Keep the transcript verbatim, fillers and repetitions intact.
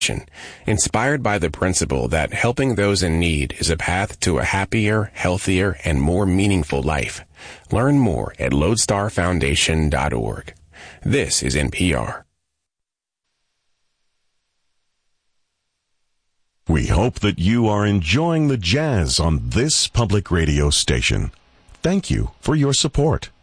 inspired by the principle that helping those in need is a path to a happier, healthier, and more meaningful life. Learn more at lodestar foundation dot org. This is N P R. We hope that you are enjoying the jazz on this public radio station. Thank you for your support.